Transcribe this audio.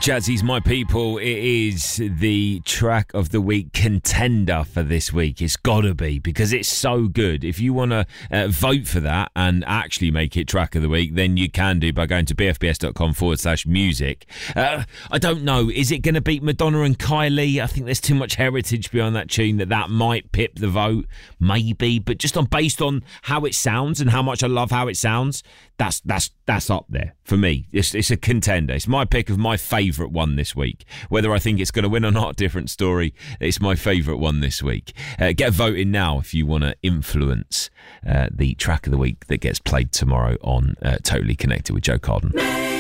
Jazzy's My People. It is the track of the week contender for this week. It's gotta be, because it's so good. If you want to vote for that and actually make it track of the week, then you can do by going to bfbs.com/music. I don't know, is it going to beat Madonna and Kylie? I think there's too much heritage behind that tune that might pip the vote, maybe, but just based on how it sounds and how much I love how it sounds, that's up there for me. It's a contender. It's my pick of my favourite one this week. Whether I think it's going to win or not, different story. It's my favourite one this week. Get voting now if you want to influence the track of the week that gets played tomorrow on Totally Connected with Joe Carden.